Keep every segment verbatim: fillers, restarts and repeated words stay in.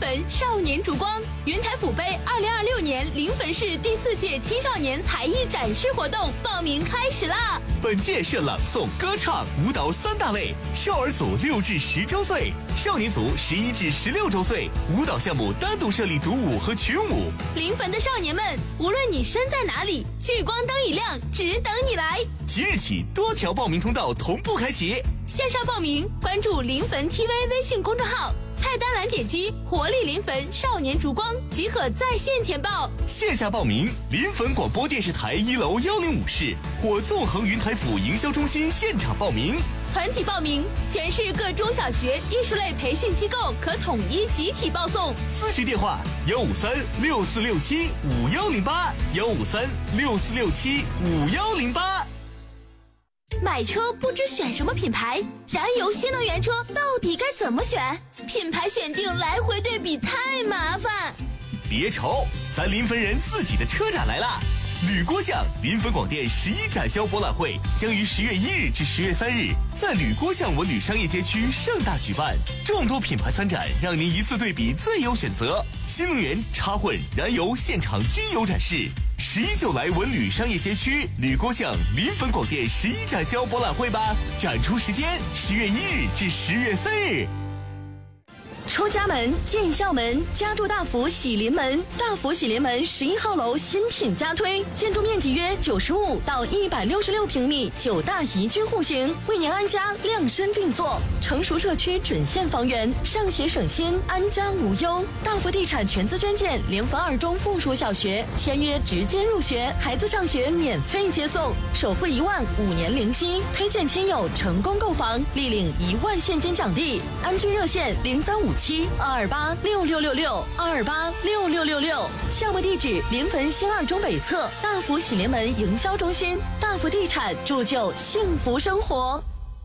汾少年烛光云台府杯二零二六年临汾市第四届青少年才艺展示活动报名开始啦！ 本届设朗诵、歌唱、舞蹈三大类，少儿组六至十周岁，少年组十一至十六周岁。舞蹈项目单独设立独舞和群舞。 临汾的少年们，无论你身在哪里，聚光灯一亮，只等你来。 即日起，多条报名通道同步开启。 线上报名，关注临汾 T V 微信公众号，菜单栏点击“活力临汾少年烛光”即可在线填报。 线下报名，临汾广播电视台一楼幺零五室或纵横云台府营销中心现场报名。 团体报名，全市各中小学艺术类培训机构可统一集体报送。 咨询电话：幺五三六四六七五幺零八，幺五三六四六七五幺零八。 买车不知选什么品牌，燃油新能源车到底该怎么选？品牌选定来回对比太麻烦。 别愁，咱临汾人自己的车展来啦！吕郭巷临汾广电十一展销博览会将于十月一日至十月三日在吕郭巷文旅商业街区盛大举办，众多品牌参展，让您一次对比最优选择。新能源、插混、燃油现场均有展示。十一就来文旅商业街区吕郭巷临汾广电十一展销博览会吧！展出时间：十月一日至十月三日。 出家门，进校门，家住大福喜临门。大福喜临门十一号楼新品加推，建筑面积约九十五到一百六十六平米，九大宜居户型，为您安家量身定做。成熟社区准现房源，上学省心，安家无忧。大福地产全资捐建临汾二中附属小学，签约直接入学，孩子上学免费接送，首付一万，五年零息。推荐亲友成功购房，立领一万现金奖励。安居热线零三五七二二八六六六六二二八六六六六。项目地址：临汾新二中北侧大福喜临门营销中心。大福地产铸就幸福生活。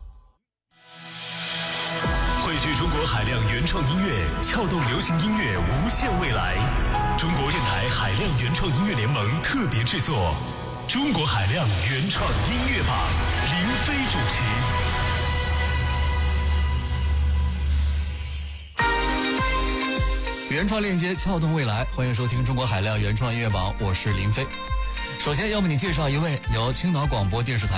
汇聚中国海量原创音乐，撬动流行音乐无限未来。中国电台海量原创音乐联盟特别制作《中国海量原创音乐榜》，林飞主持。 原创链接撬动未来，欢迎收听中国海量原创音乐榜，我是林飞。首先要为你介绍一位由青岛广播电视台